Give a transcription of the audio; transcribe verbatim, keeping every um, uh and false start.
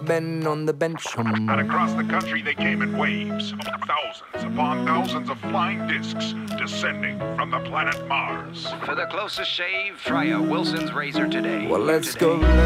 men on the bench. And across the country they came in waves. Thousands upon thousands of flying discs descending from the planet Mars. For the closest shave, try a Wilson's razor today. Well, let's Today. go.